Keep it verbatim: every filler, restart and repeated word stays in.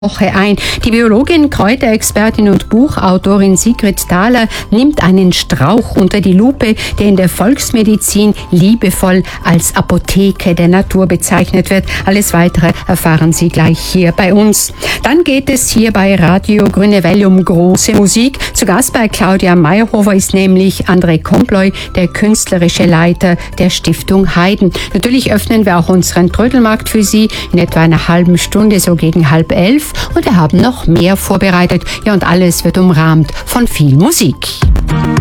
Woche ein. Die Biologin, Kräuterexpertin und Buchautorin Sigrid Thaler nimmt einen Strauch unter die Lupe, der in der Volksmedizin liebevoll als Apotheke der Natur bezeichnet wird. Alles Weitere erfahren Sie gleich hier bei uns. Dann geht es hier bei Radio Grüne Welle um große Musik. Zu Gast bei Claudia Meyerhofer ist nämlich André Comploy, der künstlerische Leiter der Stiftung Haydn. Natürlich öffnen wir auch unseren Trödelmarkt für Sie in etwa einer halben Stunde, so gegen halb elf. Und wir haben noch mehr vorbereitet. Ja, und alles wird umrahmt von viel Musik.